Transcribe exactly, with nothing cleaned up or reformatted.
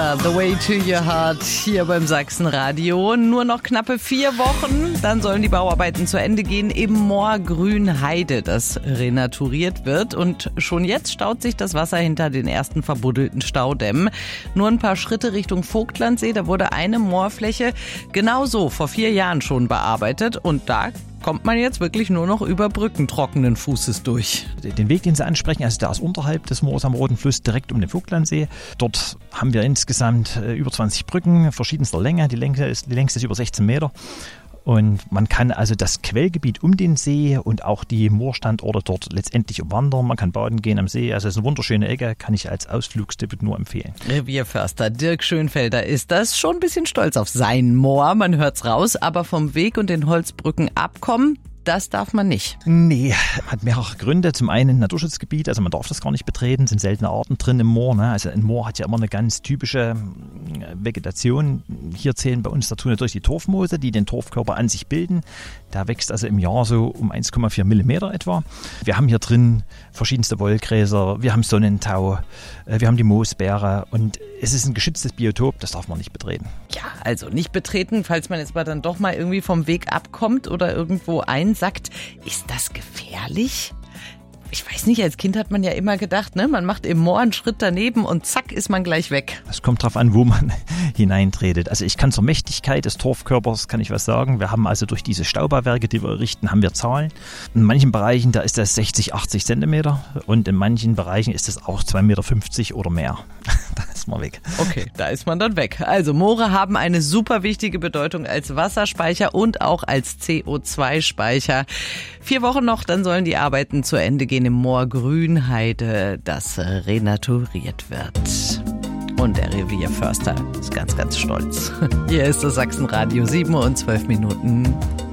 Rihanna, The Way to Your Heart, hier beim Sachsenradio. Nur noch knappe vier Wochen, dann sollen die Bauarbeiten zu Ende gehen im Moor Grünheide, das renaturiert wird. Und schon jetzt staut sich das Wasser hinter den ersten verbuddelten Staudämmen. Nur ein paar Schritte Richtung Vogtlandsee, da wurde eine Moorfläche genauso vor vier Jahren schon bearbeitet. Und da kommt man jetzt wirklich nur noch über Brücken trockenen Fußes durch. Den Weg, den Sie ansprechen, also der ist unterhalb des Moors am Roten Fluss, direkt um den Vogtlandsee. Dort haben wir insgesamt äh, über zwanzig Brücken verschiedenster Länge. Die längste ist, die längste ist über sechzehn Meter. Und man kann also das Quellgebiet um den See und auch die Moorstandorte dort letztendlich umwandern. Man kann baden gehen am See. Also es ist eine wunderschöne Ecke, kann ich als Ausflugstipp nur empfehlen. Revierförster Dirk Schönfelder ist das, schon ein bisschen stolz auf sein Moor. Man hört's raus, aber vom Weg und den Holzbrücken abkommen, das darf man nicht. Nee, hat mehrere Gründe. Zum einen Naturschutzgebiet, also man darf das gar nicht betreten, sind seltene Arten drin im Moor. Ne? Also ein Moor hat ja immer eine ganz typische Vegetation. Hier zählen bei uns dazu natürlich die Torfmoose, die den Torfkörper an sich bilden. Der wächst also im Jahr so um eins Komma vier Millimeter etwa. Wir haben hier drin verschiedenste Wollgräser, wir haben Sonnentau, wir haben die Moosbeere und es ist ein geschütztes Biotop, das darf man nicht betreten. Ja, also nicht betreten, falls man jetzt mal dann doch mal irgendwie vom Weg abkommt oder irgendwo einsackt. Ist das gefährlich? Ich weiß nicht, als Kind hat man ja immer gedacht, ne, man macht im Moor einen Schritt daneben und zack ist man gleich weg. Es kommt drauf an, wo man hineintretet. Also ich kann zur Mächtigkeit des Torfkörpers, kann ich was sagen. Wir haben also durch diese Staubauwerke, die wir errichten, haben wir Zahlen. In manchen Bereichen, da ist das sechzig, achtzig Zentimeter und in manchen Bereichen ist das auch zwei Komma fünfzig Meter oder mehr. Da ist man weg. Okay, da ist man dann weg. Also Moore haben eine super wichtige Bedeutung als Wasserspeicher und auch als C O zwei Speicher. Vier Wochen noch, dann sollen die Arbeiten zu Ende gehen im Moor Grünheide, das renaturiert wird. Und der Revierförster ist ganz, ganz stolz. Hier ist das Sachsenradio, sieben Uhr und zwölf Minuten.